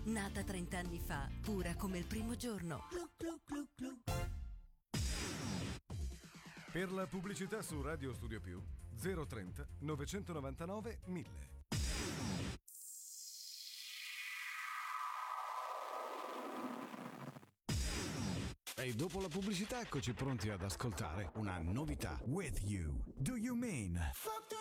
nata 30 anni fa, pura come il primo giorno. Per la pubblicità su Radio Studio Più 030 999 1000. E dopo la pubblicità eccoci pronti ad ascoltare una novità. With You. Do You Mean?